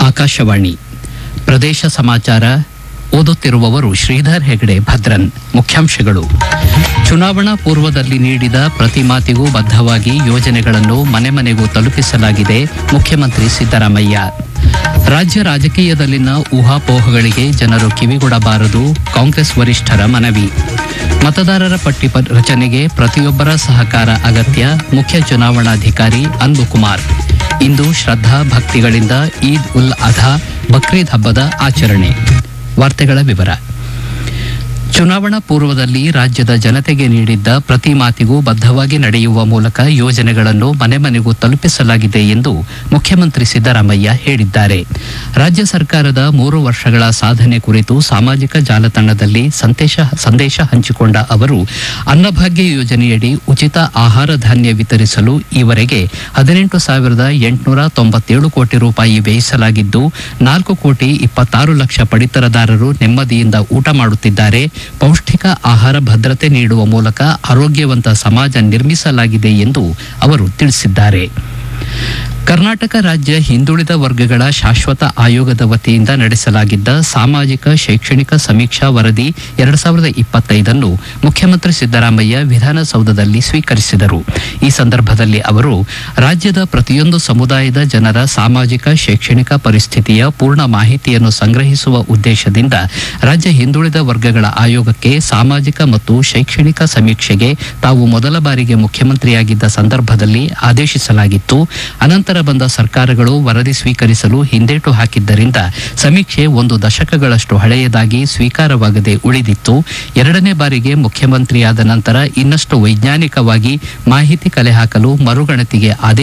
ಆಕಾಶವಾಣಿ ಪ್ರದೇಶ ಸಮಾಚಾರ ಓದುತ್ತಿರುವವರು ಶ್ರೀಧರ್ ಹೆಗಡೆ ಭದ್ರನ್. ಮುಖ್ಯಾಂಶಗಳು: ಚುನಾವಣಾ ಪೂರ್ವದಲ್ಲಿ ನೀಡಿದ ಪ್ರತಿ ಮಾತಿಗೂ ಬದ್ಧವಾಗಿ ಯೋಜನೆಗಳನ್ನು ಮನೆ ಮನೆಗೂ ತಲುಪಿಸಲಾಗಿದೆ. ಮುಖ್ಯಮಂತ್ರಿ ಸಿದ್ದರಾಮಯ್ಯ. ರಾಜ್ಯ ರಾಜಕೀಯದಲ್ಲಿನ ಊಹಾಪೋಹಗಳಿಗೆ ಜನರು ಕಿವಿಗೊಡಬಾರದು. ಕಾಂಗ್ರೆಸ್ ವರಿಷ್ಠರ ಮನವಿ. ಮತದಾರರ ಪಟ್ಟಿ ರಚನೆಗೆ ಪ್ರತಿಯೊಬ್ಬರ ಸಹಕಾರ ಅಗತ್ಯ. ಮುಖ್ಯ ಚುನಾವಣಾಧಿಕಾರಿ ಅನ್ಬುಕುಮಾರ್. ಇಂದು ಶ್ರದ್ಧಾ ಭಕ್ತಿಗಳಿಂದ ಈದ್ ಉಲ್ ಅಧಾ ಬಕ್ರೀದ್ ಹಬ್ಬದ ಆಚರಣೆ. ವಾರ್ತೆಗಳ ವಿವರ. ಚುನಾವಣಾ ಪೂರ್ವದಲ್ಲಿ ರಾಜ್ಯದ ಜನತೆಗೆ ನೀಡಿದ್ದ ಪ್ರತಿ ಮಾತಿಗೂ ಬದ್ಧವಾಗಿ ನಡೆಯುವ ಮೂಲಕ ಯೋಜನೆಗಳನ್ನು ಮನೆ ಮನೆಗೂ ತಲುಪಿಸಲಾಗಿದೆ ಎಂದು ಮುಖ್ಯಮಂತ್ರಿ ಸಿದ್ದರಾಮಯ್ಯ ಹೇಳಿದ್ದಾರೆ. ರಾಜ್ಯ ಸರ್ಕಾರದ 3 ವರ್ಷಗಳ ಸಾಧನೆ ಕುರಿತು ಸಾಮಾಜಿಕ ಜಾಲತಾಣದಲ್ಲಿ ಸಂದೇಶ ಹಂಚಿಕೊಂಡ ಅವರು, ಅನ್ನಭಾಗ್ಯ ಯೋಜನೆಯಡಿ ಉಚಿತ ಆಹಾರ ಧಾನ್ಯ ವಿತರಿಸಲು ಈವರೆಗೆ 18,897 ಕೋಟಿ ರೂಪಾಯಿ ವ್ಯಯಿಸಲಾಗಿದ್ದು 4,26,00,000 ಪಡಿತರದಾರರು ನೆಮ್ಮದಿಯಿಂದ ಊಟ ಮಾಡುತ್ತಿದ್ದಾರೆ. ಪೌಷ್ಟಿಕ ಆಹಾರ ಭದ್ರತೆ ನೀಡುವ ಮೂಲಕ ಆರೋಗ್ಯವಂತ ಸಮಾಜ ನಿರ್ಮಿಸಲಾಗಿದೆ ಎಂದು ಅವರು ತಿಳಿಸಿದ್ದಾರೆ. ಕರ್ನಾಟಕ ರಾಜ್ಯ ಹಿಂದುಳಿದ ವರ್ಗಗಳ ಶಾಶ್ವತ ಆಯೋಗದ ವತಿಯಿಂದ ನಡೆಸಲಾಗಿದ್ದ ಸಾಮಾಜಿಕ ಶೈಕ್ಷಣಿಕ ಸಮೀಕ್ಷಾ ವರದಿ 2025 ಮುಖ್ಯಮಂತ್ರಿ ಸಿದ್ದರಾಮಯ್ಯ ವಿಧಾನಸೌಧದಲ್ಲಿ ಸ್ವೀಕರಿಸಿದರು. ಈ ಸಂದರ್ಭದಲ್ಲಿ ಅವರು, ರಾಜ್ಯದ ಪ್ರತಿಯೊಂದು ಸಮುದಾಯದ ಜನರ ಸಾಮಾಜಿಕ ಶೈಕ್ಷಣಿಕ ಪರಿಸ್ಥಿತಿಯ ಪೂರ್ಣ ಮಾಹಿತಿಯನ್ನು ಸಂಗ್ರಹಿಸುವ ಉದ್ದೇಶದಿಂದ ರಾಜ್ಯ ಹಿಂದುಳಿದ ವರ್ಗಗಳ ಆಯೋಗಕ್ಕೆ ಸಾಮಾಜಿಕ ಮತ್ತು ಶೈಕ್ಷಣಿಕ ಸಮೀಕ್ಷೆಗೆ ತಾವು ಮೊದಲ ಬಾರಿಗೆ ಮುಖ್ಯಮಂತ್ರಿಯಾಗಿದ್ದ ಸಂದರ್ಭದಲ್ಲಿ ಆದೇಶಿಸಲಾಗಿತ್ತು. ಅನಂತರ ಬಂದ ಸರ್ಕಾರಗಳು ವರದಿ ಸ್ವೀಕರಿಸಲು ಹಿಂದೇಟು ಹಾಕಿದ್ದರಿಂದ ಸಮೀಕ್ಷೆ 1 ದಶಕಗಳಷ್ಟು ಹಳೆಯದಾಗಿ ಸ್ವೀಕಾರವಾಗದೆ ಉಳಿದಿತ್ತು. 2ನೇ ಬಾರಿಗೆ ಮುಖ್ಯಮಂತ್ರಿಯಾದ ನಂತರ ಇನ್ನಷ್ಟು ವೈಜ್ಞಾನಿಕವಾಗಿ ಮಾಹಿತಿ ಕಲೆ ಹಾಕಲು ಮರುಗಣತಿಗೆ ಆದೇಶ